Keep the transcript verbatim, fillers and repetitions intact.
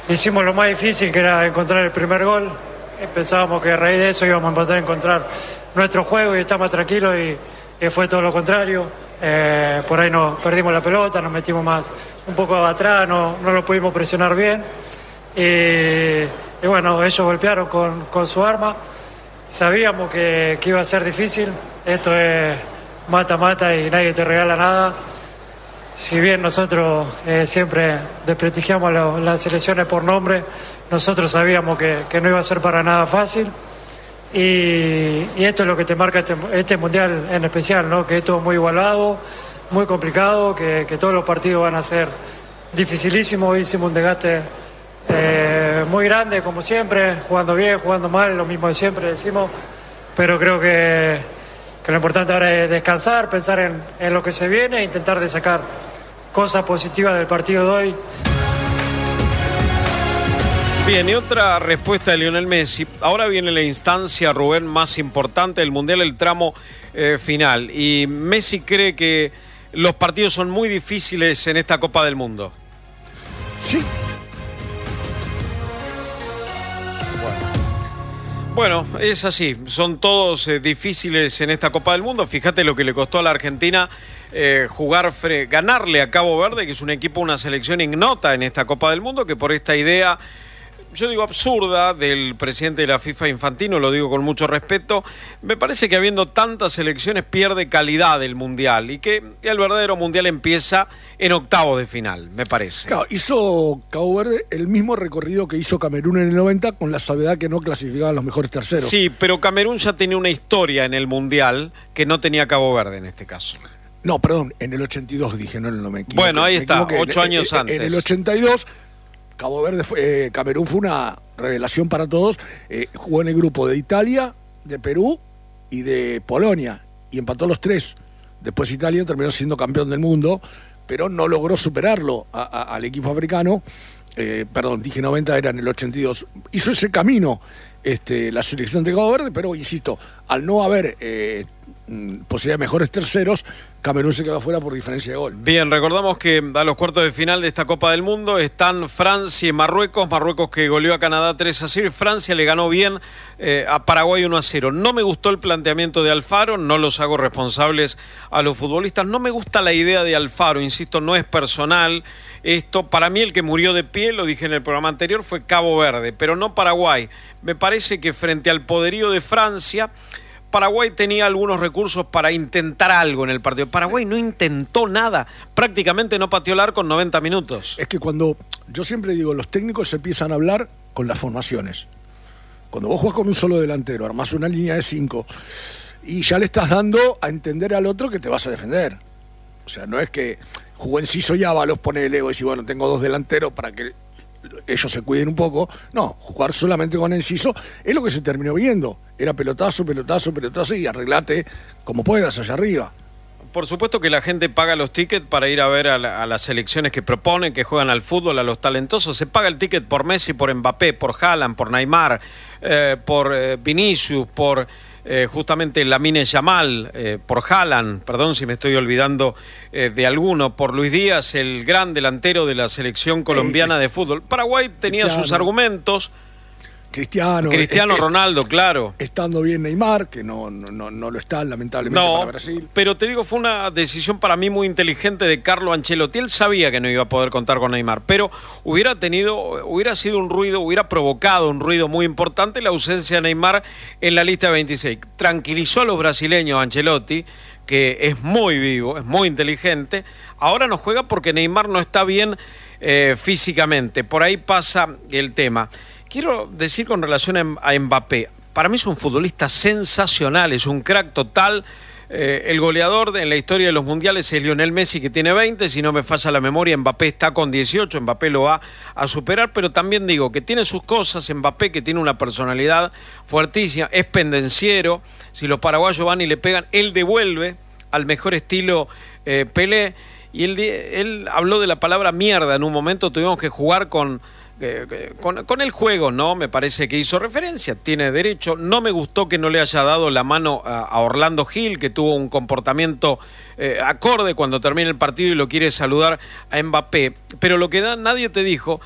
hicimos lo más difícil, que era encontrar el primer gol. Pensábamos que a raíz de eso íbamos a poder encontrar nuestro juego y estar más tranquilos, y, y fue todo lo contrario. Eh, por ahí nos perdimos la pelota, nos metimos más un poco atrás, no, no lo pudimos presionar bien. Y, y bueno, ellos golpearon con, con su arma. Sabíamos que, que iba a ser difícil. Esto es mata-mata y nadie te regala nada. Si bien nosotros eh, siempre desprestigiamos lo, las selecciones por nombre, nosotros sabíamos que, que no iba a ser para nada fácil. Y, y esto es lo que te marca este, este mundial en especial, ¿no? Que esto es muy igualado, muy complicado, que, que todos los partidos van a ser dificilísimos. Hicimos un desgaste eh, muy grande, como siempre, jugando bien, jugando mal, lo mismo de siempre decimos, pero creo que, que lo importante ahora es descansar, pensar en, en lo que se viene e intentar de sacar cosas positivas del partido de hoy. Bien, y otra respuesta de Lionel Messi. Ahora viene la instancia, Rubén, más importante del Mundial, el tramo eh, final. Y Messi cree que los partidos son muy difíciles en esta Copa del Mundo. Sí. Bueno, es así. Son todos eh, difíciles en esta Copa del Mundo. Fíjate lo que le costó a la Argentina eh, jugar, fre ganarle a Cabo Verde, que es un equipo, una selección ignota en esta Copa del Mundo, que por esta idea, yo digo absurda, del presidente de la FIFA, Infantino, lo digo con mucho respeto, me parece que habiendo tantas selecciones pierde calidad el Mundial y que el verdadero Mundial empieza en octavos de final, me parece. Claro, hizo Cabo Verde el mismo recorrido que hizo Camerún en el noventa, con la salvedad que no clasificaban los mejores terceros. Sí, pero Camerún ya tenía una historia en el Mundial que no tenía Cabo Verde en este caso. No, perdón, en el ochenta y dos dije, no, no me equivoqué. Bueno, ahí está, ocho en, años en, antes. En el ochenta y dos... Cabo Verde fue, eh, Camerún fue una revelación para todos. Eh, jugó en el grupo de Italia, de Perú y de Polonia, y empató los tres. Después Italia terminó siendo campeón del mundo, pero no logró superarlo a, a, al equipo africano. Eh, perdón, dije noventa, era en el ochenta y dos. Hizo ese camino este, la selección de Cabo Verde, pero insisto, al no haber eh, posibilidad de mejores terceros, Camerún se quedó fuera por diferencia de gol. Bien, recordamos que a los cuartos de final de esta Copa del Mundo están Francia y Marruecos. Marruecos que goleó a Canadá tres a cero y Francia le ganó bien eh, a Paraguay uno a cero. No me gustó el planteamiento de Alfaro, no los hago responsables a los futbolistas. No me gusta la idea de Alfaro, insisto, no es personal. Esto, para mí el que murió de pie, lo dije en el programa anterior, fue Cabo Verde, pero no Paraguay. Me parece que frente al poderío de Francia, Paraguay tenía algunos recursos para intentar algo en el partido. Paraguay no intentó nada, prácticamente no pateó el arco en noventa minutos. Es que cuando, yo siempre digo, los técnicos se empiezan a hablar con las formaciones. Cuando vos jugás con un solo delantero, armás una línea de cinco y ya le estás dando a entender al otro que te vas a defender. O sea, no es que jugó Enciso y Ábalos, ponele, y decís, bueno, tengo dos delanteros para que ellos se cuiden un poco. No, jugar solamente con Enciso es lo que se terminó viendo. Era pelotazo, pelotazo, pelotazo y arreglate como puedas allá arriba. Por supuesto que la gente paga los tickets para ir a ver a, la, a las selecciones que proponen, que juegan al fútbol, a los talentosos. Se paga el ticket por Messi, por Mbappé, por Haaland, por Neymar, eh, por eh, Vinicius, por eh, justamente Lamine Yamal, eh, por Haaland, perdón si me estoy olvidando eh, de alguno, por Luis Díaz, el gran delantero de la selección colombiana de fútbol. Paraguay tenía Cristiano. sus argumentos. Cristiano, Cristiano eh, Ronaldo, claro. Estando bien Neymar, que no, no, no lo está lamentablemente no, para Brasil. Pero te digo, fue una decisión para mí muy inteligente de Carlo Ancelotti. Él sabía que no iba a poder contar con Neymar, pero hubiera tenido, hubiera sido un ruido, hubiera provocado un ruido muy importante la ausencia de Neymar en la lista de veintiséis. Tranquilizó a los brasileños Ancelotti, que es muy vivo, es muy inteligente. Ahora no juega porque Neymar no está bien eh, físicamente. Por ahí pasa el tema. Quiero decir con relación a Mbappé, para mí es un futbolista sensacional, es un crack total. Eh, el goleador de, en la historia de los mundiales es Lionel Messi, que tiene veinte, si no me falla la memoria, Mbappé está con dieciocho, Mbappé lo va a superar, pero también digo que tiene sus cosas, Mbappé, que tiene una personalidad fuertísima, es pendenciero, si los paraguayos van y le pegan, él devuelve al mejor estilo eh, Pelé, y él, él habló de la palabra mierda en un momento, tuvimos que jugar con... Con, con el juego, ¿no? Me parece que hizo referencia, tiene derecho. No me gustó que no le haya dado la mano a, a Orlando Gil, que tuvo un comportamiento eh, acorde cuando termina el partido y lo quiere saludar a Mbappé. Pero lo que da, nadie te dijo